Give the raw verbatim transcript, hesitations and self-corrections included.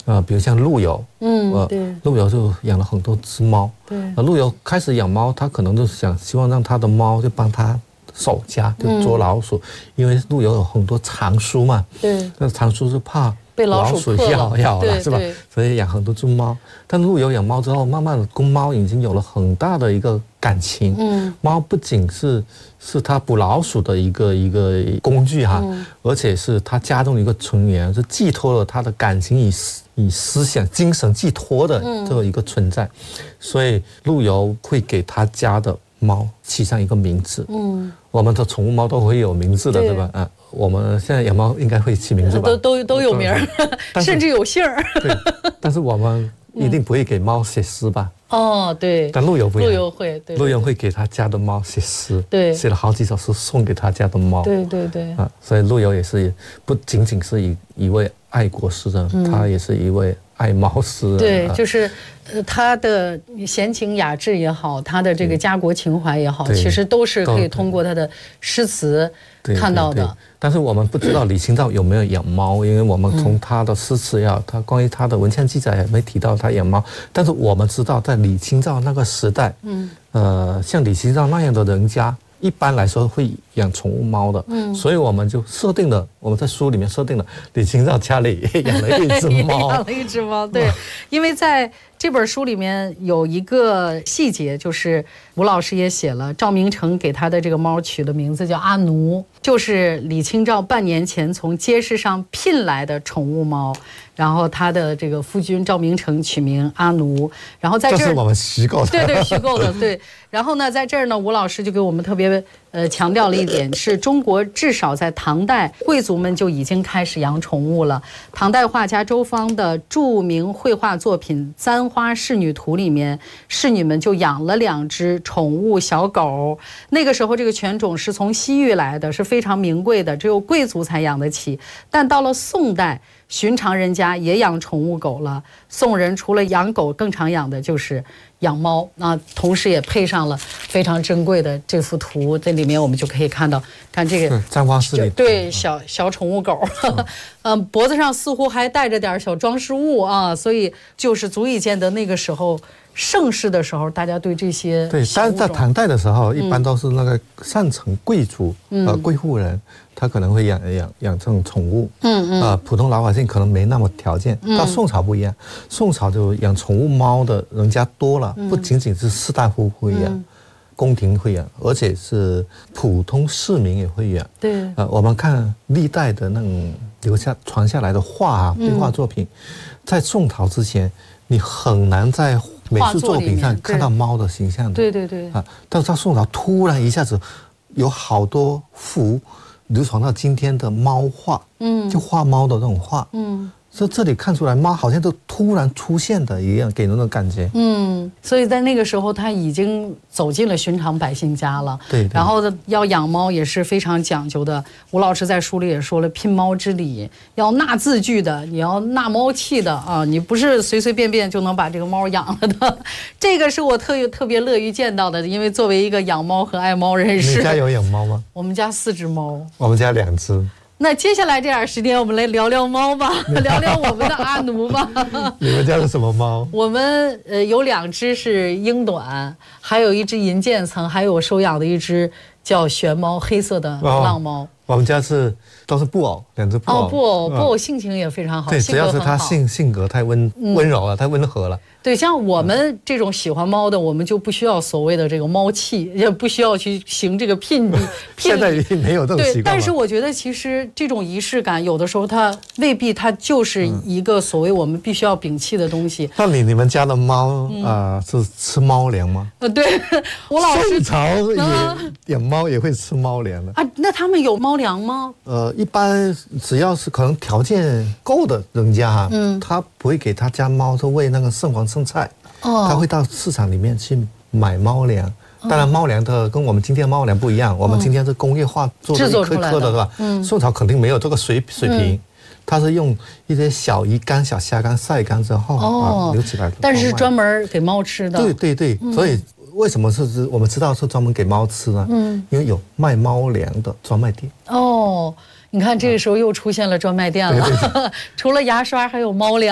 呃，比如像陆游， 嗯，呃、对， 陆游就养了很多只猫。 对， 呃，陆游开始养猫，他可能就是想希望让他的猫就帮他守家，就捉老鼠，嗯、因为陆游有很多藏书嘛。 对， 那藏书是怕被老鼠咬咬了，是吧？所以养很多只猫。但陆游养猫之后，慢慢的跟猫已经有了很大的一个感情。嗯，猫不仅是是他捕老鼠的一个一个工具哈，嗯、而且是他家中的一个成员，是寄托了他的感情以以思想、精神寄托的这么一个存在。嗯、所以陆游会给他家的猫起上一个名字。嗯，我们的宠物猫都会有名字的，对吧？啊。我们现在养猫应该会起名字吧？ 都都都有名儿，甚至有姓儿。 对，但是我们一定不会给猫写诗吧？ 哦，对。 但陆游不一样， 陆游会，对， 陆游会给他家的猫写诗， 对， 写了好几首诗送给他家的猫。 对对对。 啊，所以陆游也是不仅仅是一一位爱国诗人，嗯、他也是一位爱猫诗人。 对，就是呃，他的闲情雅致也好，他的这个家国情怀也好，其实都是可以通过他的诗词看到的。 对对对，但是我们不知道李清照有没有养猫，因为我们从他的诗词呀，他关于他的文献记载也没提到他养猫。但是我们知道，在李清照那个时代，嗯，呃，像李清照那样的人家，一般来说会养宠物猫的。嗯，所以我们就设定了，我们在书里面设定了李清照家里也养了一只猫， 养了一只猫。对，因为在这本书里面有一个细节，就是吴老师也写了，赵明诚给他的这个猫取的名字叫阿奴，就是李清照半年前从街市上聘来的宠物猫，然后他的这个夫君赵明诚取名阿奴，然后在这儿， 这是我们虚构的， 对对，虚构的，对。然后呢，在这儿呢，吴老师就给我们特别呃强调了一点，是中国至少在唐代贵族们就已经开始养宠物了。唐代画家周芳的著名绘画作品《簪花仕女图》里面，仕女们就养了两只宠物小狗。那个时候这个犬种是从西域来的，是非常名贵的，只有贵族才养得起。但到了宋代，寻常人家也养宠物狗了。宋人除了养狗，更常养的就是养猫啊，同时也配上了非常珍贵的这幅图。这里面我们就可以看到，看这个簪花仕女， 对，小小宠物狗，嗯、呃，脖子上似乎还带着点小装饰物啊，所以就是足以见得那个时候盛世的时候，大家对这些对，但是在唐代的时候，一般都是那个上层贵族、嗯、呃贵妇人，他可能会养养养这种宠物，嗯嗯，呃，普通老百姓可能没那么条件。嗯、到宋朝不一样，宋朝就养宠物猫的人家多了，嗯、不仅仅是士大夫会养。嗯，宫廷会养，而且是普通市民也会养。 对， 呃，我们看历代的那种留下传下来的画啊，绘画作品，嗯、在宋朝之前，你很难在美术作品上看到猫的形象的。 对对对。 啊，但是到宋朝突然一下子有好多幅流传到今天的猫画，嗯，就画猫的那种画，嗯。所以这里看出来，猫好像都突然出现的一样，给人的感觉。 嗯，所以在那个时候，他已经走进了寻常百姓家了。 对。 然后要养猫也是非常讲究的。吴老师在书里也说了，聘猫之礼要纳字据的，你要纳猫契的啊，你不是随随便便就能把这个猫养了的。这个是我特特别乐于见到的，因为作为一个养猫和爱猫人士。 你家有养猫吗？ 我们家四只猫。 我们家两只。 那接下来这点时间，我们来聊聊猫吧，聊聊我们的阿奴吧。 你们家是什么猫？ 我们呃有两只是英短，还有一只银渐层，还有我收养的一只叫玄猫，黑色的浪猫。哦， 我们家是都是布偶，两只布偶。 哦，布偶，布偶性情也非常好。 对，只要是它性性格太温温柔了，太温和了。 对，像我们这种喜欢猫的，我们就不需要所谓的这个猫契，也不需要去行这个聘礼。 现在已经没有这种习惯了。 对，但是我觉得其实这种仪式感，有的时候它未必它就是一个所谓我们必须要摒弃的东西。 那你你们家的猫啊是吃猫粮吗？ 呃，对，我老是宋朝也养猫也会吃猫粮的啊。那他们有猫粮吗？ 呃，一般只要是可能条件够的人家哈，嗯，他不会给他家猫是喂那个剩黄剩菜，哦，他会到市场里面去买猫粮。当然，猫粮的跟我们今天的猫粮不一样，我们今天是工业化做的一颗颗的，是吧？嗯，宋朝肯定没有这个水水平，它是用一些小鱼干、小虾干晒干之后啊留起来的。 但是是专门给猫吃的。 对对对，所以为什么是我们知道是专门给猫吃呢？嗯，因为有卖猫粮的专卖店。 哦，你看这个时候又出现了专卖店了，除了牙刷还有猫粮。